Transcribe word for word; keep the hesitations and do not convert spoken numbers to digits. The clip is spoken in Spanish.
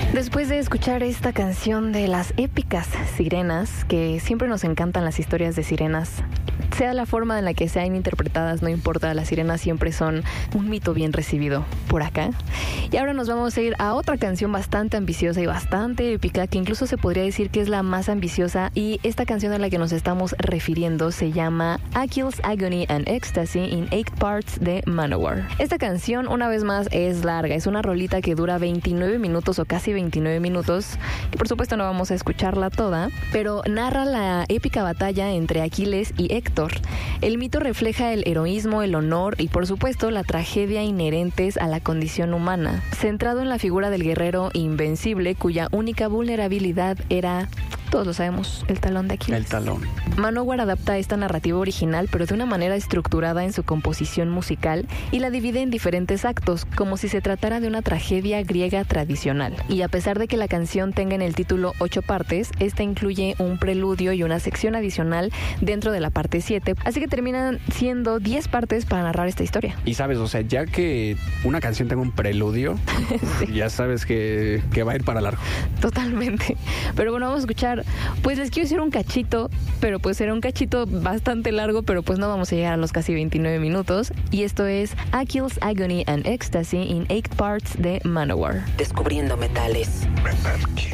Después de escuchar esta canción de las épicas sirenas, que siempre nos encantan las historias de sirenas, sea la forma en la que sean interpretadas, no importa, las sirenas siempre son un mito bien recibido por acá. Y ahora nos vamos a ir a otra canción bastante ambiciosa y bastante épica, que incluso se podría decir que es la más ambiciosa, y esta canción a la que nos estamos refiriendo se llama Achilles' Agony and Ecstasy in Eight Parts de Manowar. Esta canción, una vez más, es larga, es una rolita que dura veintinueve minutos o casi veintinueve minutos, que por supuesto no vamos a escucharla toda, pero narra la épica batalla entre Aquiles y Héctor. El mito refleja el heroísmo, el honor y por supuesto la tragedia inherentes a la condición humana, centrado en la figura del guerrero invencible cuya única vulnerabilidad era, todos lo sabemos, el talón de Aquiles. El talón. Manowar adapta esta narrativa original, pero de una manera estructurada en su composición musical, y la divide en diferentes actos, como si se tratara de una tragedia griega tradicional. Y a pesar de que la canción tenga en el título ocho partes, esta incluye un preludio y una sección adicional dentro de la parte siete, así que terminan siendo diez partes para narrar esta historia. Y sabes, o sea, ya que una canción tenga un preludio, sí, ya sabes que, que va a ir para largo. Totalmente. Pero bueno, vamos a escuchar, pues les quiero decir un cachito, pero pues será un cachito bastante largo, pero pues no vamos a llegar a los casi veintinueve minutos. Y esto es Achilles' Agony and Ecstasy in Eight Parts de Manowar. Descubriendo metales.